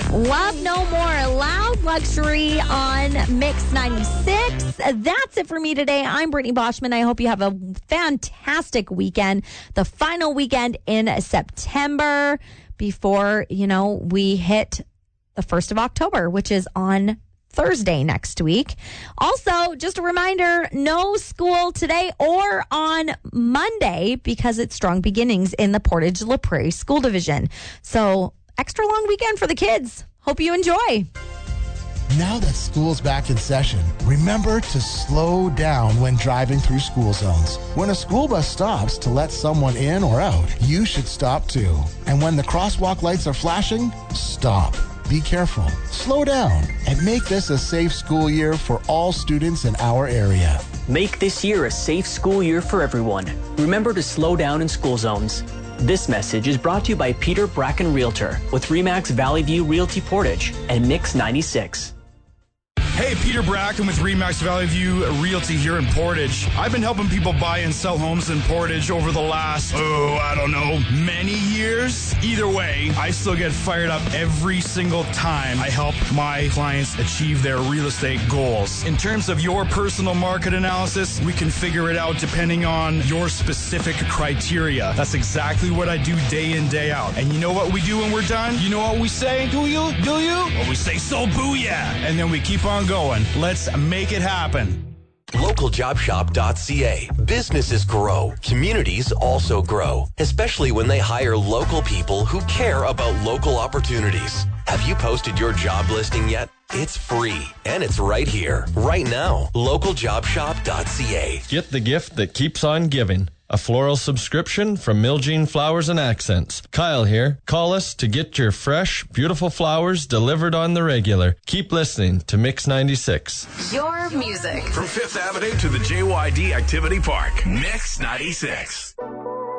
Love No More, Loud Luxury on Mix 96. That's it for me today. I'm Brittany Boschman. I hope you have a fantastic weekend. The final weekend in September before, we hit the 1st of October, which is on Thursday next week. Also, just a reminder, no school today or on Monday because it's Strong Beginnings in the Portage La Prairie School Division. So, extra long weekend for the kids. Hope you enjoy. Now that school's back in session, remember to slow down when driving through school zones. When a school bus stops to let someone in or out, you should stop too. And when the crosswalk lights are flashing, stop. Be careful, slow down, and make this a safe school year for all students in our area. Make this year a safe school year for everyone. Remember to slow down in school zones. This message is brought to you by Peter Bracken Realtor with RE/MAX Valley View Realty Portage and Mix 96. Hey, Peter Bracken with RE/MAX Valley View Realty here in Portage. I've been helping people buy and sell homes in Portage over the last, many years. Either way, I still get fired up every single time I help my clients achieve their real estate goals. In terms of your personal market analysis, we can figure it out depending on your specific criteria. That's exactly what I do day in, day out. And you know what we do when we're done? You know what we say? Do you? Well, we say, so booyah! And then we keep on going. Let's make it happen. LocalJobShop.ca. Businesses grow. Communities also grow, especially when they hire local people who care about local opportunities. Have you posted your job listing yet? It's free, and it's right here, right now. LocalJobShop.ca. Get the gift that keeps on giving. A floral subscription from Miljean Flowers and Accents. Kyle here. Call us to get your fresh, beautiful flowers delivered on the regular. Keep listening to Mix 96. Your music. From 5th Avenue to the JYD Activity Park. Mix 96.